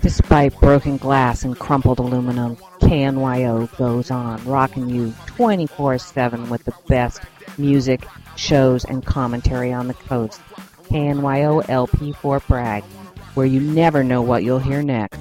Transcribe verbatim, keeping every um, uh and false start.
Despite broken glass and crumpled aluminum, K N Y O goes on, rocking you twenty-four seven with the best music, shows, and commentary on the coast. K N Y O L P Fort Bragg, where you never know what you'll hear next.